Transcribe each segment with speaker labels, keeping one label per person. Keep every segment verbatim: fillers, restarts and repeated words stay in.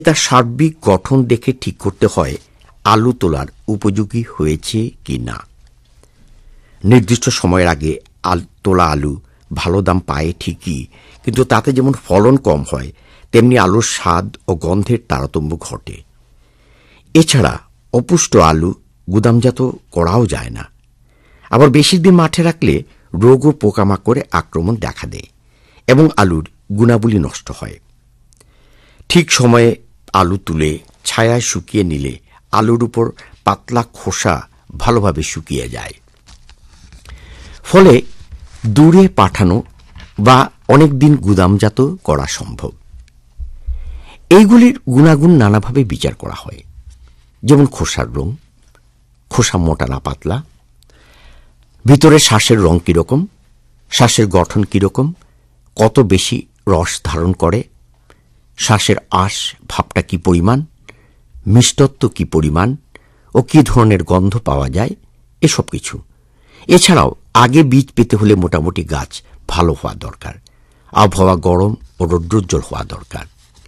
Speaker 1: তার সার্বিক গঠন দেখে ঠিক করতে হয় আলু তোলার উপযোগী হয়েছে কি না। নির্দিষ্ট সময়ের আগে তোলা আলু ভালো দাম পায় ঠিকই, কিন্তু তাতে যেমন ফলন কম হয়, তেমনি আলুর স্বাদ ও গন্ধের তারতম্য ঘটে। এছাড়া অপুষ্ট আলু গুদামজাত করাও যায় না। আবার বেশি দিন মাঠে রাখলে রোগ ও পোকামাকড়ে আক্রমণ দেখা দেয় এবং আলুর গুণাবলী নষ্ট হয়। ঠিক সময়ে আলু তুলে ছায়ায় শুকিয়ে নিলে আলুর উপর পাতলা খোসা ভালোভাবে শুকিয়ে যায়। ফলে দূরে পাঠানো বা অনেক দিন গুদামজাত করা সম্ভব। এইগুলির গুণাগুণ নানাভাবে বিচার করা হয়, যেমন খোসার রং, খোসা মোটা না পাতলা, ভিতরে শ্বাসের রং কিরকম, শ্বাসের গঠন কিরকম, কত বেশি রস ধারণ করে, শ্বাসের আঁশ ভাবটা কি পরিমাণ, মিষ্টত্ব কি পরিমাণ ও কি ধরনের গন্ধ পাওয়া যায়, এসব কিছু। এছাড়াও আগে বীজ পেতে হলে মোটামুটি গাছ ভালো হওয়া দরকার, আবহাওয়া গরম ও রৌদ্রোজ্জ্বল হওয়া দরকার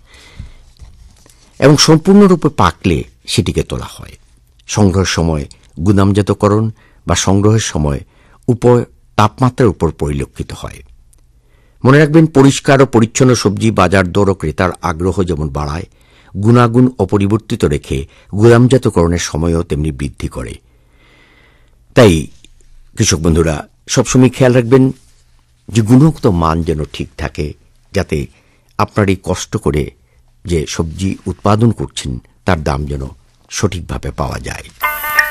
Speaker 1: এবং সম্পূর্ণরূপে পাকলে সেটিকে তোলা হয়। সংগ্রহের সময় গুদামজাতকরণ বা সংগ্রহের সময় উপর তাপমাত্রার উপর পরিলক্ষিত হয়। মনে রাখবেন, পরিষ্কার ও পরিচ্ছন্ন সবজি বাজার দর ও ক্রেতার আগ্রহ যেমন বাড়ায়, গুণাগুণ অপরিবর্তিত রেখে গুদামজাতকরণের সময়ও তেমনি বৃদ্ধি করে। তাই কৃষক বন্ধুরা সবসময় খেয়াল রাখবেন যে গুণগত মান যেন ঠিক থাকে, যাতে আপনার এই কষ্ট করে যে সবজি উৎপাদন করছেন তার দাম যেন সঠিকভাবে পাওয়া যায়।